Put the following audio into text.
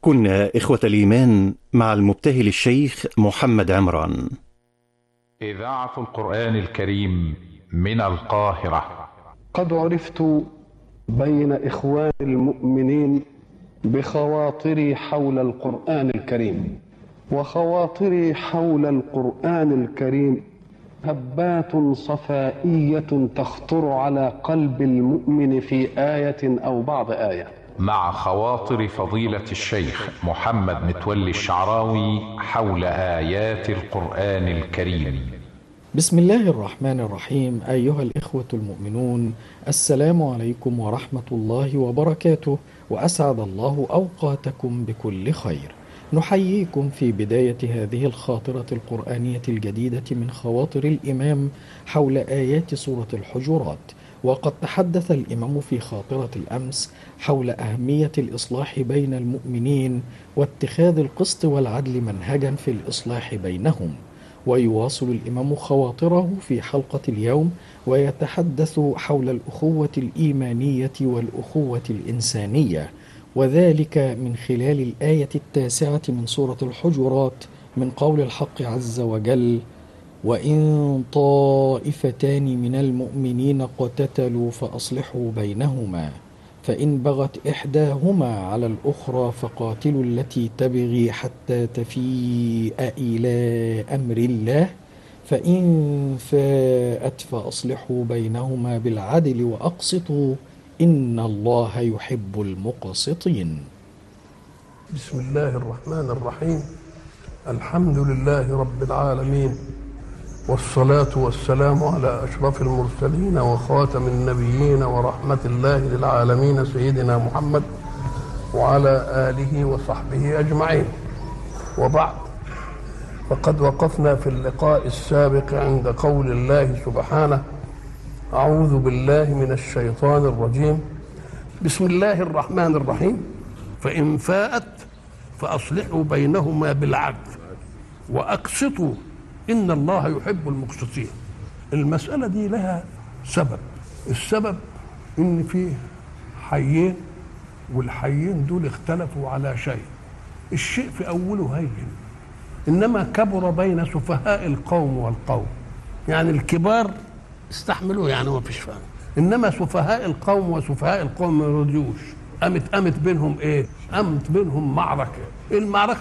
كنا إخوة الإيمان مع المبتهل الشيخ محمد عمران. إذاعة القرآن الكريم من القاهرة. قد عرفت بين إخوان المؤمنين بخواطري حول القرآن الكريم، وخواطري حول القرآن الكريم هبات صفائية تخطر على قلب المؤمن في آية أو بعض آية. مع خواطر فضيلة الشيخ محمد متولي الشعراوي حول آيات القرآن الكريم. بسم الله الرحمن الرحيم. أيها الإخوة المؤمنون، السلام عليكم ورحمة الله وبركاته، وأسعد الله أوقاتكم بكل خير. نحييكم في بداية هذه الخاطرة القرآنية الجديدة من خواطر الإمام حول آيات سورة الحجرات. وقد تحدث الإمام في خاطرة الأمس حول أهمية الإصلاح بين المؤمنين واتخاذ القسط والعدل منهجا في الإصلاح بينهم. ويواصل الإمام خواطره في حلقة اليوم ويتحدث حول الأخوة الإيمانية والأخوة الإنسانية، وذلك من خلال الآية 9 من سورة الحجرات من قول الحق عز وجل: وإن طائفتان من المؤمنين اقتتلوا فأصلحوا بينهما، فإن بغت إحداهما على الأخرى فقاتلوا التي تبغي حتى تفيء إلى أمر الله، فإن فاءت فأصلحوا بينهما بالعدل وأقسطوا إن الله يحب المقسطين. بسم الله الرحمن الرحيم. الحمد لله رب العالمين، والصلاة والسلام على أشرف المرسلين وخاتم النبيين ورحمة الله للعالمين سيدنا محمد وعلى آله وصحبه أجمعين، وبعد. فقد وقفنا في اللقاء السابق عند قول الله سبحانه: أعوذ بالله من الشيطان الرجيم، بسم الله الرحمن الرحيم، فإن فاءت فأصلحوا بينهما بالعدل وأقسطوا إن الله يحب المقسطين. المسألة دي لها سبب. السبب إن فيه حيين، والحيين دول اختلفوا على شيء. الشيء في أوله هين، إنما كبر بين سفهاء القوم والقوم، يعني الكبار استحملوه، يعني ما فيش فهم. إنما سفهاء القوم وسفهاء القوم ما رضيوش. قامت بينهم إيه؟ قامت بينهم معركة. المعركة